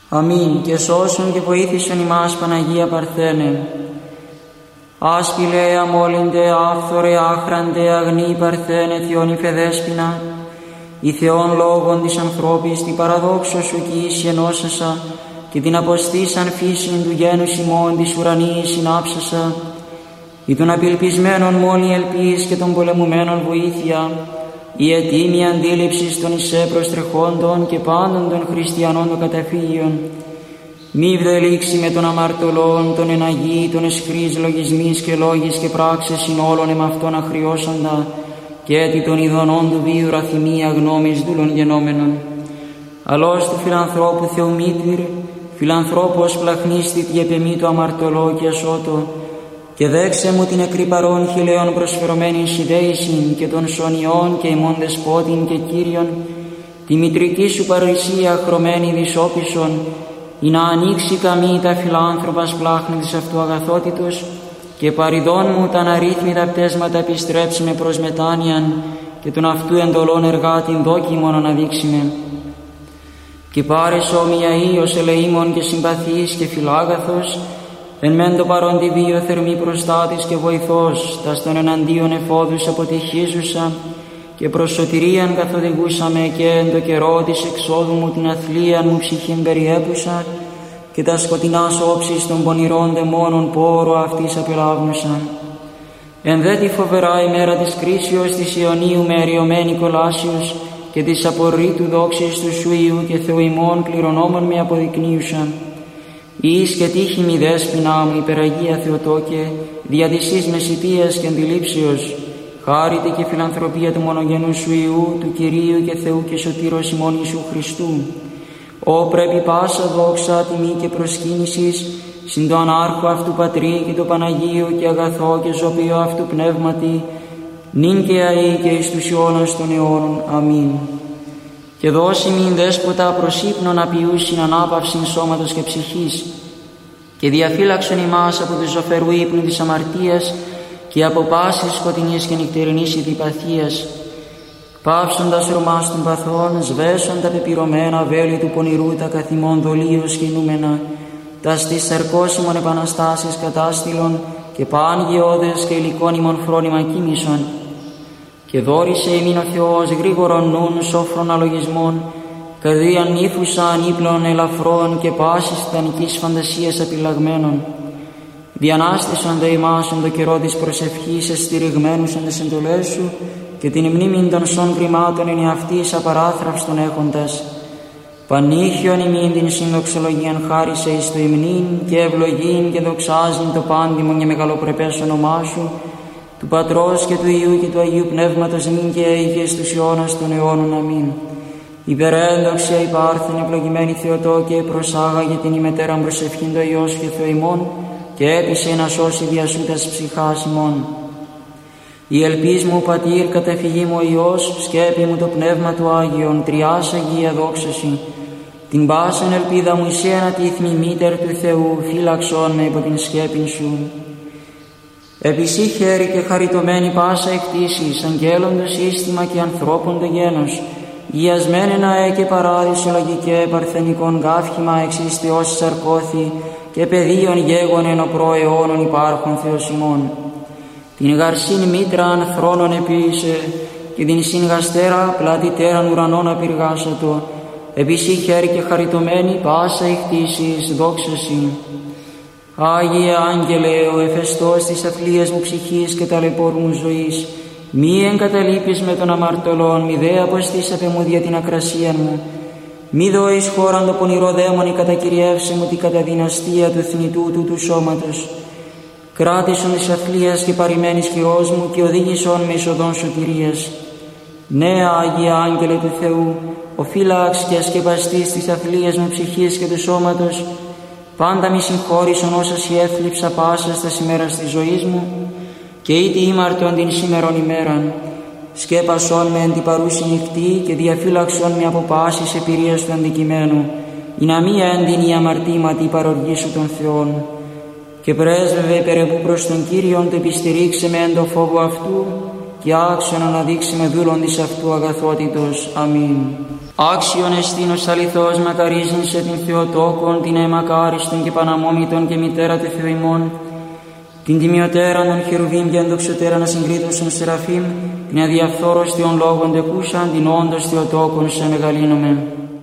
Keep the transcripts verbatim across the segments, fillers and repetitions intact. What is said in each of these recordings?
Αμήν. Και σώσον και βοήθησον ημάς, Παναγία Παρθένε. Άσπηλε, αμόλυντε, άφθορε, άχραντε, αγνή Παρθένε, Θεόν υφεδέσποινα, η Θεόν λόγων της ανθρώπης, την παραδόξω σου κι ίση ενώσασα, και την αποστήσαν φύσιν του γένους ημών της ουρανής συνάψασα, ή των απελπισμένων μόνη ελπίς και των πολεμουμένων βοήθεια, η ετοίμη αντίληψης των εισέ προστρεχόντων και πάντων των χριστιανών των καταφύγιων. Μη βδελήξει με των αμαρτωλών, των εναγεί, των εσχρής λογισμής και λόγης και πράξες in όλων εμ' αυτών αχρειώσαντα, και έτι των ειδονών του βίου ραθυμία γνώμης δούλων γενόμενων. Αλώς του φιλανθρώπου Θεού μήτηρ, φιλανθρώπος πλαχνίστη τη επεμή του αμαρτωλό και ασώτο, και δέξε μου την νεκρή παρών χιλέων προσφερωμένην συνδέησιν και των σωνιών και ημών δεσπότην και Κύριον, τη μητρική σου παρουσία χρωμένη δυσόπισον, ή να ανοίξει καμή τα φιλάνθρωπας πλάχνη της αυτού αγαθότητος, και παριδών μου τα αναρρύθμιτα πτέσματα επιστρέψιμε προς μετάνοιαν, και τον αυτού εντολών εργάτην δόκιμον αναδείξιμε. Και πάρες όμοια ίος ελεήμων και συμπαθής και φιλάγαθος, εν μεν το παρόν τη βίο θερμή προστάτης και βοηθός, τας των εναντίον εφόδους αποτυχίζουσα, και προς σωτηρίαν καθοδηγούσαμε, και εν το καιρό της εξόδου μου την αθλίαν μου ψυχήν περιέπουσα, και τα σκοτεινάς όψεις των πονηρών δαιμόνων πόρο αυτής απελάβνουσα. Εν δε τη φοβερά ημέρα της κρίσεως της Ιωνίου με αριωμένη κολάσιος, και της απορρίτου δόξης του σου Υιού και Θεού ημών κληρονόμων με αποδεικνύουσαν. Εις και τύχη μη δέσποινά μου, υπεραγία Θεοτόκε, δια της εις μεσητείας και αντιλήψεως, χάρητη και φιλανθρωπία του μονογενού σου Υιού, του Κυρίου και Θεού και Σωτήρος ημών Ιησού Χριστού. Ω πρέπει πάσα δόξα, τιμή και προσκύνησης, συν το ανάρχο αυτού Πατρί και το Παναγίου και αγαθό και ζωπίο αυτού Πνεύματι, νυν και αεί και εις τους αιώνας των αιώνων. Αμήν. Και δώσει μην δέσποτα προς ύπνον απειούσιν ανάπαυσιν σώματος και ψυχής, και διαφύλαξον ημάς από του ζωφερού ύπνου της αμαρτίας και από πάσης σκοτεινής και νυχτερινής ειδιπαθίας, πάυσοντας ρωμάς των παθών, σβέσον τα πεπυρωμένα βέλη του πονηρού τα καθημών δολίως κινούμενα, τα στις σαρκώσιμων επαναστάσεις κατάστηλων και παν γεώδες και υλικόνιμον φρόνημα κοίμησον. Και δόρισε ημίν ο Θεός γρήγορον νουν σόφρον αλογισμών, καρδίαν νύφουσαν ύπλων ελαφρών και πάσης τιτανικής φαντασίας απειλαγμένων. Διανάστησον δε ημάσον το καιρό της προσευχής εστηριγμένους εν τες εντολές σου, και την μνήμην των σών κρυμάτων εν εαυτής απαράθραυστον έχοντας. Πανήχιον ημίν την συνδοξολογίαν χάρισε εις το υμνήν, και ευλογήν και δοξάζειν το πάντιμον και μεγαλοπρεπές όνομά σου, του Πατρός και του Υιού και του Αγίου Πνεύματος νυν και αεί και στους αιώνας των αιώνων. Αμήν. Υπερέντοξια υπάρχθεν ευλογημένη Θεοτόκε, προσάγαγε την ημετέραν προσευχήν το Υιός και Θεό ημών, και έπεισε να σώσει δια σου τας ψυχάς ημών. Η ελπίς μου Πατήρ, καταφυγή μου ο Υιός, σκέπη μου το Πνεύμα του Άγιον, τριάς Αγία δόξαση. Την πάσαν ελπίδα μου εισέ ανατίθμη μήτερ του Θεού, φύλαξον με υπό την σκέπην σου. Επισή χέρι και χαριτωμένη πάσα εκτίσεις, αγγέλων το σύστημα και ανθρώπων το γένος, γιασμένενα ε και παράδεισο λογικέ παρθενικών γάφχημα εξιστεώς σαρκώθη, και πεδίων γέγον εν ο προαιώνων υπάρχων Θεός ημών. Την γαρσήν μήτραν θρόνων επίησε, και την συγγαστέρα πλατητέραν ουρανών απειργάσατο, επισή χέρι και χαριτωμένη πάσα εκτίσεις, δόξαση. Άγιε Άγγελε, ο εφεστός της αθλίας μου ψυχής και ταλαιπώρου μου ζωής, μη εγκαταλείπεις με τον αμαρτωλόν, μη δε αποστήσατε μου δια την ακρασία μου. Μη δω εις χώραν το πονηρό δαίμονι κατακυριεύσε μου την καταδυναστία του θνητού του του σώματος. Κράτησον της αθλίας και παρημένης χειρός μου, και οδήγησον με εις οδόν σωτηρίας. Ναι, Άγιε Άγγελε του Θεού, ο φύλαξ και ασκεπαστής της αθλίας μου ψυχής και του σώματος, πάντα μη συγχώρησον όσα σοι έθλιψα πάσα στα ημέρας της ζωής μου, και ήτι ήμαρτον την σήμερον ημέραν. Σκέπασον με εν την παρούση νυχτή, και διαφύλαξον με από πάσης επηρείας του αντικειμένου, ή να μη έντυνη αμαρτήματι παροργή σου των Θεών. Και πρέσβευε περεπού προς τον Κύριον, το επιστηρίξε με εν το φόβο αυτού, και άξιον αναδείξει με δούλον της αυτού αγαθότητος. Αμήν. Άξιον εστίνος αληθώς μακαρίζειν σε την Θεοτόκον, την αιμακάριστον και παναμόμητον και μητέρα του Θεού ημών, την τιμιωτέραν των χερουβίμ και ενδοξωτέραν ασυγκρίτωσον Σεραφείμ, την αδιαφθόρος Θεόν λόγον τεκούσαν, την όντως Θεοτόκον σε μεγαλύνομεν.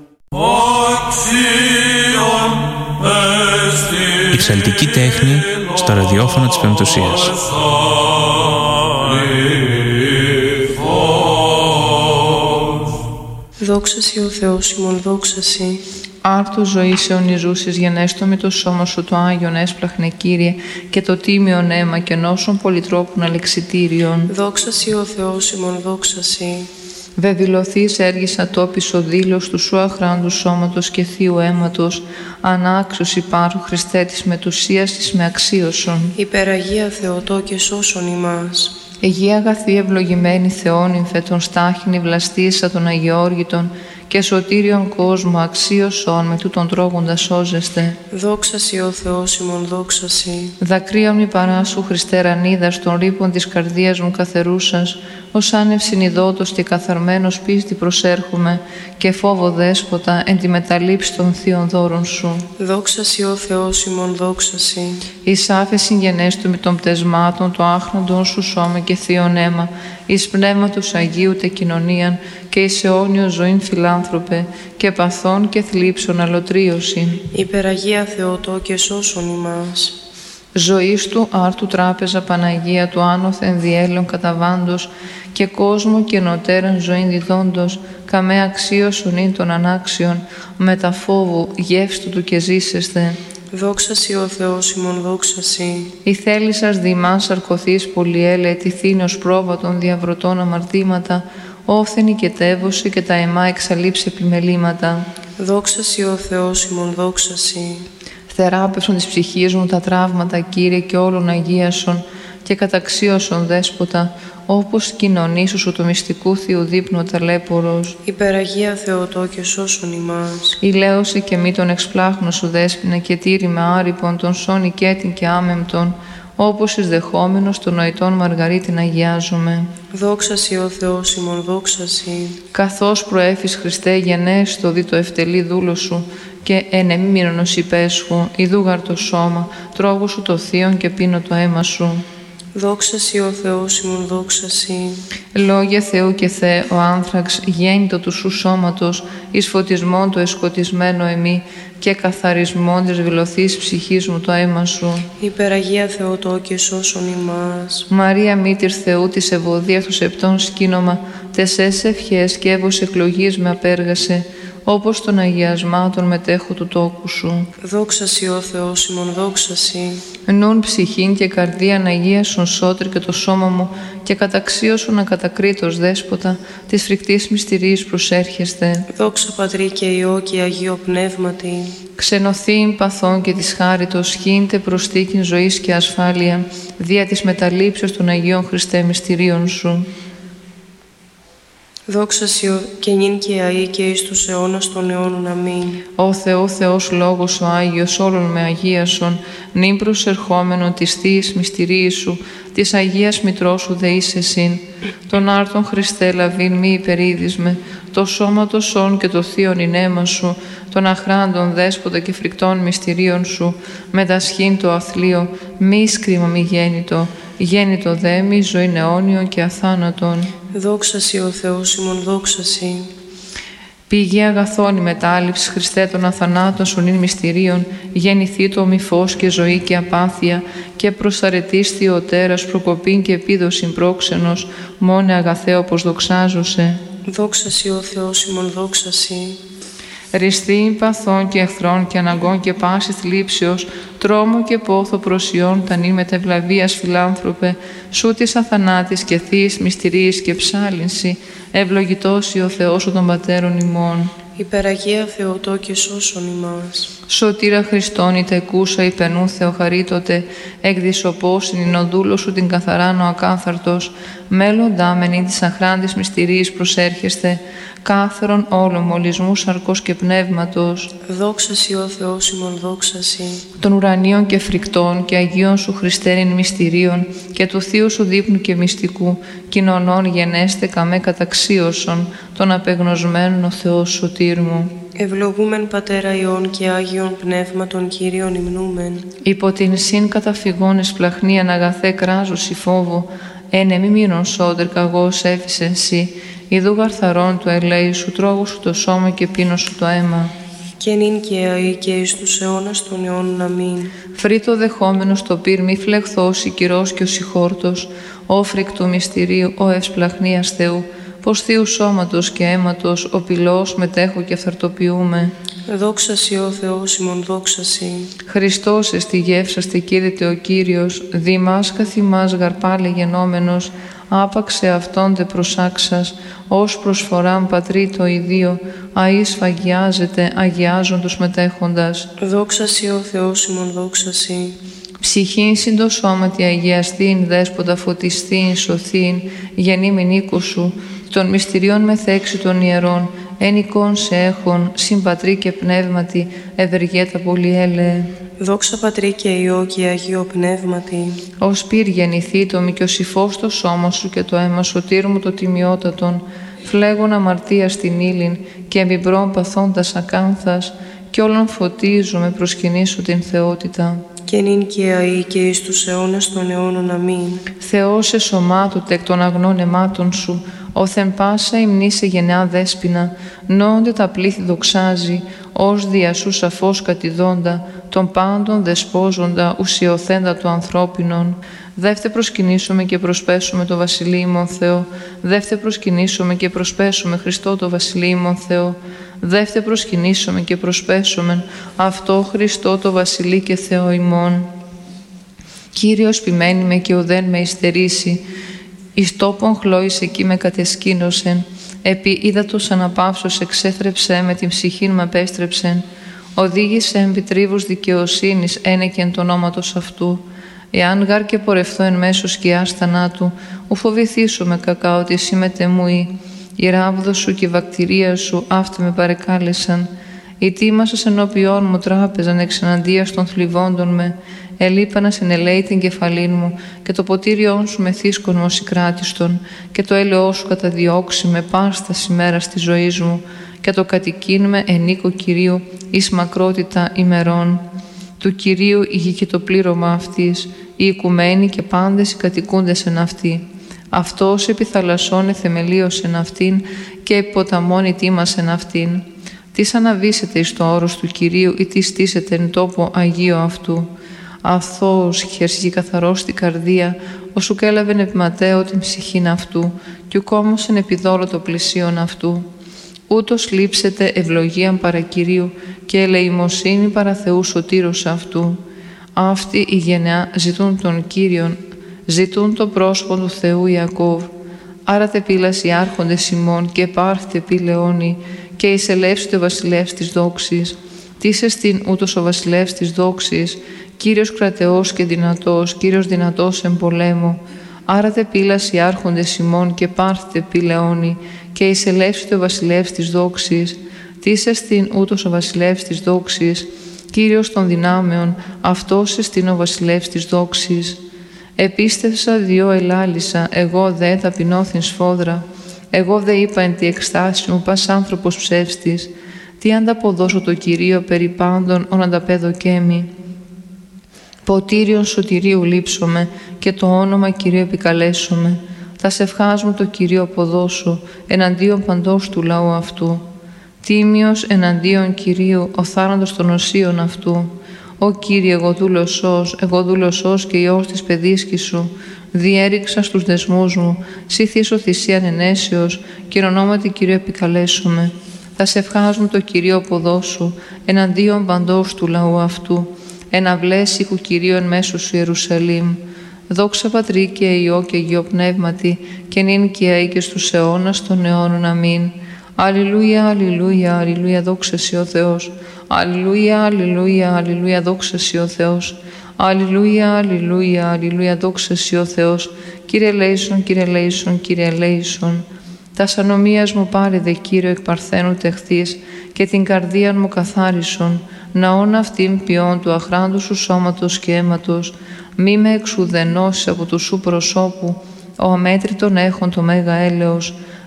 Η ψαλτική τέχνη στα ραδιόφωνα της Πεμπτουσίας. Δόξα Σοι ο Θεός ημών, δόξα Σοι. Άρτου ζωής αιωνιζούσης γενέστο με το σώμα σου το Άγιον έσπλαχνε Κύριε και το τίμιον αίμα και νόσων πολυτρόπων αλεξιτήριων. Δόξα Σοι ο Θεός ημών, δόξα Σοι. Βεβηλωθείς έργησα τόπις ο δήλος του σου αχράντου σώματος και θείου αίματος, ανάξιος υπάρχου Χριστέ της μετουσίας της με αξίωσον. Υπεραγία Θεοτό και σώσον ημάς. Αιγεία αγαθή ευλογημένη Θεόν υμφε των στάχην βλαστήσα των Αγιόργητων και σωτήριον κόσμο αξίωσον με τούτον τρώγοντα σώζεστε. Δόξα Σοι ο Θεός ημών, δόξα Σοι. Δακρύων μη παράσου Χριστέ ρανίδας των ρήπων της καρδίας μου καθερούσας, ως άνευ συνειδότος και καθαρμένος πίστη προσέρχομαι και φόβο δέσποτα εν τη μεταλήψη των θείων δώρων σου. Δόξα Σοι ο Θεός ημών, δόξα Σοι. Εις άφεση γενέστου με των πτεσμάτων το άχνοντον σου σώμα και θείον αίμα, εις πνεύματος Αγίου τε κοινωνίαν και εις αιώνιο ζωήν φιλάνθρωπε και παθών και θλίψων αλωτρίωσιν. Υπεραγία Θεοτό και σώσον ημάς. Ζωής του άρτου τράπεζα Παναγία του άνωθεν διέλεον καταβάντος και κόσμο και νοτέραν ζωήν διδόντος, καμέ αξίωσον ειν των ανάξιων, μετα φόβου γεύστου του και ζήσεσθε. Δόξα Σοι ο Θεός ημών, δόξα Σοι. Η θέλησας δημάς σαρκωθείς πολυέλε, τυθήνος πρόβατον διαβρωτών αμαρτήματα, όφθενη και τεύωση και τα αιμά εξαλείψει επιμελήματα. Δόξα Σοι ο Θεός ημών, δόξα Σοι. Θεράπευσον της ψυχής μου τα τραύματα, Κύριε, και όλων αγίασον και καταξίωσον δέσποτα, όπως κοινωνήσου σου το μυστικού θείου δείπνου ταλέπορος. Υπεραγία Θεοτό και σώσον ημάς. Ηλαίωσε και μη τον εξπλάχνο σου δέσποινα και τήρη με άρυπον τον σών οικέτην και άμεμπτον, όπως εις δεχόμενος των νοητών Μαργαρίτην αγιάζομαι. Δόξα Σοι ο Θεός ημών, δόξα Σοι. Καθώς προέφης Χριστέ γενέστο δι το ευτελή δούλο σου και εν εμμήνωνος υπέσχου, ιδούγαρ το σώμα, τρώγω σου το θείον και πίνω το αίμα σου. Δόξα Σοι ο Θεός ημών, δόξα Σοι. Λόγια Θεού και Θεέ, ο άνθραξ γέννητο του σου σώματος, εις φωτισμόν το εσκοτισμένο εμεί και καθαρισμόν της βηλωθής ψυχής μου το αίμα σου. Υπεραγία Θεοτό και σώσον ημάς. Μαρία μήτηρ Θεού της ευωδίας του σεπτών σκήνομα, τεσές ευχές και εύος εκλογής με απέργασε, όπως των αγιασμάτων μετέχω του τόκου σου. Δόξα Σοι ο Θεός ημών, δόξα Σοι. Νουν ψυχήν και καρδίαν αγίασον σώτρι και το σώμα μου και καταξίωσον ακατακρίτως δέσποτα της φρικτής μυστηρίας προσέρχεστε. Δόξα Πατρί και Υιό και Αγίο Πνεύματι. Ξενωθήν παθών και της χάριτος χύντε προστίκην ζωής και ασφάλεια δια της μεταλήψεως των Αγίων Χριστέ μυστηρίων σου. Δόξα Σοι και νυν και αεί και εις τους αιώνας των αιώνων. Αμήν. Ο Θεό Θεός Λόγος ο Άγιος όλων με αγίασον, νυν προσερχόμενον της Θείας μυστηρίας σου, της Αγίας Μητρός σου δεείς εσύν. Τον άρτον Χριστέ λαβήν μη υπερίδισμε, το σώμα το σών και το θείον ηνέμα σου, των αχράντων δέσποτα και φρικτών μυστηρίων σου, μετασχήν το αθλείο, μη σκρίμα μη γέννητο, γέννητο δε μη ζωήν αιώνιον και αθάνατον. Δόξα Σοι ο Θεός ημών, δόξα Σοι. Πηγή αγαθών η μετάληψη Χριστέ των αθανάτων σου νυν μυστηρίων, γεννηθεί το μη φως και ζωή και απάθεια, και προσαρετής Θεοτέρας προκοπήν και επίδοσιν πρόξενος, μόνε αγαθέ όπως δοξάζωσε. Δόξα Σοι ο Θεός ημών, δόξα Σοι. Ριστή παθών και εχθρών και αναγκών και πάσης θλίψεως, τρόμο και πόθο προσιών τα νυν μετευλαβίας φιλάνθρωπε, σου της αθανάτης και θείας μυστηρίας και ψάλυνση, ευλογητός ο Θεός των πατέρων ημών. Υπεραγία Θεοτό και σώσον ημάς. Σωτήρα Χριστόν η τεκούσα υπενού Θεοχαρίτωτε, εκδισοπόσιν ειν ο δούλος σου την καθαράν ο ακάθαρτος, μέλλοντά μεν της αχράντης μυστηρίας προσέρχεστε, κάθερον όλων μολυσμού σαρκός και πνεύματος. Δόξα Σοι ο Θεός ημών, δόξα Σοι. Των ουρανίων και φρικτών και αγίων σου Χριστέριν μυστηρίων και του θείου σου δείπνου και μυστικού, κοινωνών γενέστε καμέ καταξίωσον, των απεγνωσμένων ο Θεός σωτήρ μου. Ευλογούμεν Πατέρα Υιών και Άγιον Πνεύματον Κύριον υμνούμεν. Υπό την συν καταφυγών εις πλαχνίαν αγαθέ κράζωση φόβου, ένε μη μείνον σώτερ καγός έφησεν σοι, ιδού γαρθαρών του ελέη σου, τρόγου σου το σώμα και πίνω σου το αίμα. Και νυν και αεί και εις τους αιώνας των αιώνων. Αμήν. Φρύτο δεχόμενος το πυρ μη φλεχθός, η κυρός και ο συγχόρτος, όφρικ του μυστηρίου, ο ευσπλαχνίας Θεού, πως θείου σώματος και αίματος, ο πυλός μετέχω και αυθαρτοποιούμε. Δόξα σοι ο Θεός ημών, δόξα σοι. Χριστός εστι γεύσαστε κήρυτε ο Κύριος, δήμας καθημάς γαρπάλε γενόμενος, άπαξε αυτόν δε προσάξας, ως προσφοράν πατρί το ιδίο, αΐ σφαγιάζεται, αγιάζον τους μετέχοντας. Δόξα σοι ο Θεός ημών, δόξα σοι. Ψυχήν συντο σώματι αγιαστήν, δέσποτα φωτιστήν, σωθήν, γεννήμην οίκου σου, των μυστηριών μεθέξι των ιερών, εν εικόν σε έχων, συμπατρί και πνεύματι, ευεργέτα πολυέλεε. Δόξα Πατρί και Υιό και Αγίο Πνεύματι. Ως πυρ γεννηθεί το μικιοσυφός το σώμα σου και το αίμα σωτήρ μου το τιμιότατον, φλέγον αμαρτία στην ύλην και εμπιμπρών παθώντας ακάνθας, κι όλων φωτίζω με προσκυνήσω την θεότητα. Και νυν και αεί και εις τους αιώνας των αιώνων. Αμήν. Θεός εσωμάτωτε εκ των αγνών αιμάτων σου, όθεν πάσα υμνήσε γενεά δέσποινα, νόνται τα πλήθη δοξάζει, ως δια σου σαφώς κατηδόντα, των πάντων δεσπόζοντα, ουσιοθέντα του ανθρώπινων. Δεύτε προσκυνήσουμε και προσπέσουμε το βασιλείμον Θεό, δεύτε προσκυνήσουμε και προσπέσουμε Χριστό το βασιλείμον Θεό, δεύτε προσκυνήσουμε και προσπέσουμε αυτό Χριστό το βασιλεί και Θεό ημών. Κύριος ποιμένη με και ουδέν με υστερήσει, εις τόπον χλώης εκεί με κατεσκήνωσεν, επί ύδατος αναπαύσος εξέθρεψε με την ψυχήν μ' απέστρεψεν, οδήγησε εν βιτρίβους δικαιοσύνης ένεκεν το ονόματος αυτού. Εάν γάρ και πορευθώ εν μέσω σκιάς θανάτου, ου φοβηθήσω με κακά ότι εσύ μετεμούει. Η ράβδο σου και η βακτηρία σου αυτή με παρεκάλεσαν. Οι τίμασας ενώπιόν μου τράπεζαν εξαναντίας των θλιβόντων με. Ελείπανα συνελέει την κεφαλήν μου και το ποτήριόν σου με θύσκον μοσικράτιστον και το έλεό σου καταδιώξει με πάστα ημέρα τη ζωή μου και το κατοικήν με εν οίκο Κυρίου εις μακρότητα ημερών. Του Κυρίου η γη και το πλήρωμα αυτής, οι οικουμένοι και πάντες οι κατοικούντες εν αυτή. Αυτός επί θαλασσών εθεμελίωσεν αυτήν και επί ποταμών ητήμασεν αυτήν. Τις αναβήσετε εις το όρος του Κυρίου ή τι στήσετε εν τόπο Αγίο αυτού. Αθώος χερσί καθαρός την καρδία, όσου κέλαβεν επιματέω την ψυχήν αυτού, κι ουκόμωσεν επιδόλο το πλησίον αυτού. Ούτως λείψετε ευλογίαν παρά Κυρίου και ελεημοσύνη παρά Θεού σωτήρος αυτού. Αυτοί οι γενεά ζητούν τον Κύριον, ζητούν το πρόσωπο του Θεού Ιακώβ. Άρατε πύλας οι άρχοντες ημών και πάρθετε πύ λεόνι και εισελεύσετε ο βασιλεύς της δόξης. Τίς εστίν ούτως ο βασιλεύς της δόξης, Κύριος κρατεός και δυνατός, Κύριος δυνατός εν πολέμο. Άρατε πύλας οι άρχοντες ημών και πάρθετε πύ λεόνι και εισελεύσετε ο βασιλεύς της δόξης. Τίς εστίν ούτως ο βασιλεύς της δόξης, Κύριος των δυνάμεων, αυτός εστίν ο βασιλεύς της δόξης. Επίστευσα διό ελάλησα, εγώ δε ταπεινώθην σφόδρα. Εγώ δε είπα εν τη εκστάση μου, πας άνθρωπος ψεύστης. Τι ανταποδώσω το Κυρίο περί πάντων, ον ανταπέδοκέμι. Ποτήριον σωτηρίου λείψομαι και το όνομα Κυρίου επικαλέσομαι. Θα σε ευχάζουμε το Κυρίο αποδώσω, εναντίον παντός του λαού αυτού. Τίμιος εναντίον Κυρίου, ο θάνατος των οσίων αυτού. Ω Κύριε, εγώ δούλος ως, εγώ δούλος ως και Υιός της παιδίσκης σου, διέριξα στους δεσμούς μου, σύθιεσο θυσίαν ενέσεως, και εν ονόματι Κυρίου επικαλέσομαι. Θα σε ευχάζουμε το Κυρίο αποδώσου, εναντίον παντός του λαού αυτού, εναυλές οίκου Κυρίου εν μέσω σου Ιερουσαλήμ. Δόξα Πατρί και Υιό και Αγίο Πνεύματι, και νυν και αεί και στους αιώνας των αιώνων. Αμήν. Αλληλούια, αλληλούια, αλληλούια, δόξα σοι ο Θεός. Αλληλούια, αλληλούια, αλληλούια, δόξα σοι ο Θεός. Αλληλούια, αλληλούια, αλληλούια, δόξα σοι ο Θεός. Κύριε ελέησον, Κύριε ελέησον, Κύριε ελέησον. Τας ανομίας μου πάρε δε Κύριο εκ παρθένου τεχθείς και την καρδία μου καθάρισον. Ναών αυτήν ποιών του αχράντου σου σώματος και αίματος. Μη με εξουδενώσεις από του σου προσώπου, ο αμέτρητον έχων το μέγα έλεος.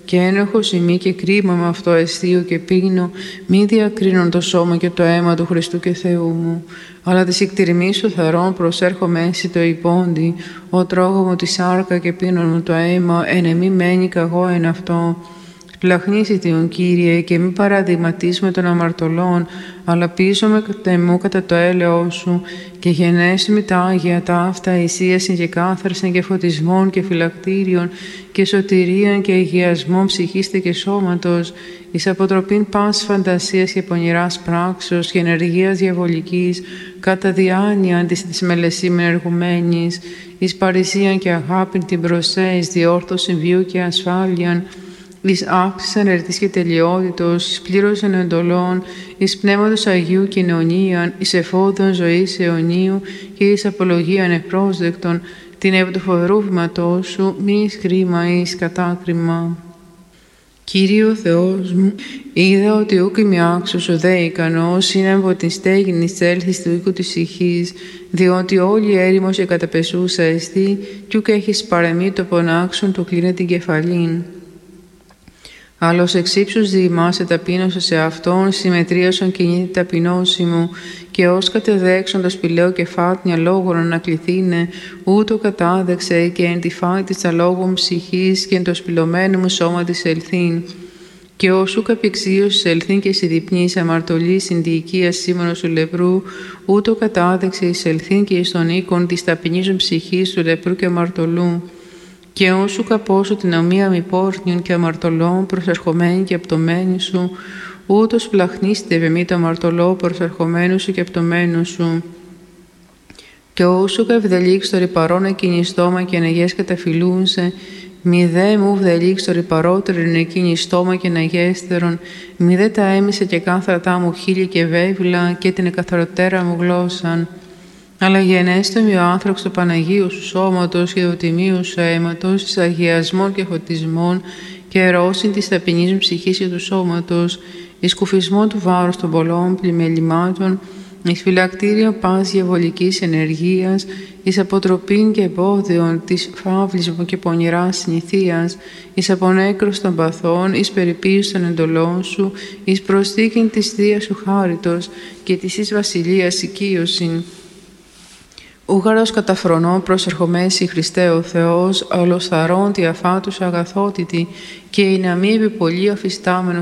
και ένοχος ημί και κρίμα με αυτό αισθείο και πίνω, μη διακρίνουν το σώμα και το αίμα του Χριστού και Θεού μου. Αλλά της εκτιρμής σου θαρών προσέρχομαι εσύ το υπόντι, ο τρώγω μου τη σάρκα και πίνω μου το αίμα, εν εμή μένει καγώ εν αυτό. Πλαχνίσι Θεόν Κύριε και μη παραδειγματίς με των αμαρτωλών, αλλά πίσω με κατεμού κατά το έλεος σου και γενέσου με τα Άγια ταύτα εισίασιν και κάθαρσιν και φωτισμών και φυλακτήριων και σωτηρίαν και αγιασμών ψυχίστε και σώματος, εις αποτροπήν πας φαντασίας και πονηράς πράξεως και ενεργείας διαβολικής, κατά διάνοια της της μελεσίμεν εργουμένης, εις παρησίαν και αγάπην την προσέ, εις διόρθωσιν βίου και ασφάλειαν, εις αύξησαν ερτής και τελειότητος, εις πλήρωσαν εντολών, εις πνεύματος Αγίου κοινωνίαν, εις εφόδων ζωής αιωνίου και εις απολογίαν ευπρόσδεκτον, την επί του φοβερού βήματός σου, μη εις κρίμα εις κατάκριμα. Κύριε ο Θεός μου, είδα ότι ούκ είμαι άξιος ο δε ικανός, είναι από την στέγην εις έλθεις του οίκου της ηχής, διότι όλη έρημος και καταπεσούσα εστί, κι ούκ έχεις παρεμεί το πονάξον του κλείνε την κεφαλήν. Άλλος εξ ύψους διημάσαι ταπείνωσα σε αυτόν, συμμετρίασον κινείται ταπεινώση μου, και ως κατεδέξον το σπηλαίο κεφάτνια λόγων ανακληθήνε, ούτω κατάδεξε και εν τη φάη της αλόγων ψυχής και εν το σπηλωμένο μου σώμα της ελθύν. Και όσου καπηξίωσης ελθύν και συδιπνής αμαρτωλής συν τη οικία σήμωνος του λεπρού, ούτω κατάδεξε εις ελθύν και εις τον οίκον της ταπεινίζων ψυχής του λεπρού και αμαρτωλού. Και όσου καπώσω την ομοία μη πόρνιων και αμαρτωλών προσερχομένη και απτωμένη σου, ούτως πλαχνίστε βεμή το αμαρτωλό προσερχομένου σου και απτωμένου σου. Και όσου καυδελίξ το ρηπαρόν εκείνη στόμα και αναγές καταφυλούνσε, μη δε μου βδελίξ το ρηπαρότερον εκείνη στόμα και αναγέστερον, μη δε τα έμισε και κάθρατά μου χείλη και βέβυλα και την εκαθαροτέρα μου γλώσσαν. Αλλά γενέστε με ο άνθρωπος του Παναγίου σου σώματος και του τιμίου σου αίματος, εις αγιασμών και φωτισμών και ερώσιν της ταπεινής μου ψυχής και του σώματος, εις κουφισμό του βάρους των πολλών πλημελημάτων, εις φυλακτήριο πας διαβολικής ενεργείας, εις αποτροπήν και εμπόδιον της φαύλης μου και πονηράς συνηθείας, εις απονέκρος των παθών, εις περιποίηση των εντολών σου, εις προσθήκην της Θείας σου χάριτος και της εις βασιλείας οικείωσιν. Ούγαρος καταφρονώ προσερχομέσι Χριστέ ο Θεός, ολοθαρών τη αφάτους αγαθότητη και η να μη επιπολή αφιστάμενο